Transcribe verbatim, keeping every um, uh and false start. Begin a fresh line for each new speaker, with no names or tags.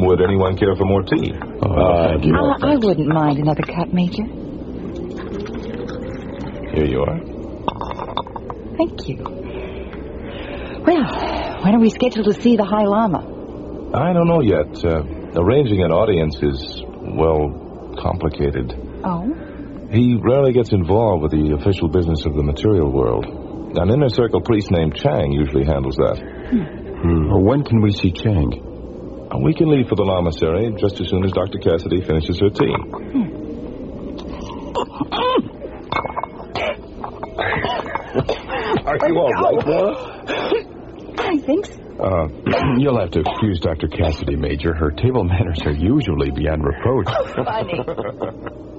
Would anyone care for more tea?
Oh, uh, thank you.
Uh, I wouldn't mind another cup, Major.
Here you are.
Thank you. Well, when are we scheduled to see the High Lama?
I don't know yet. Uh, arranging an audience is, well, complicated.
Oh?
He rarely gets involved with the official business of the material world. An inner circle priest named Chang usually handles that.
Hmm. Hmm. Well, when can we see Chang?
Uh, we can leave for the Lamasery just as soon as Doctor Cassidy finishes her tea.
Hmm.
Are you all right, Laura?
I think so.
Uh, you'll have to excuse Doctor Cassidy, Major. Her table manners are usually beyond reproach.
Funny.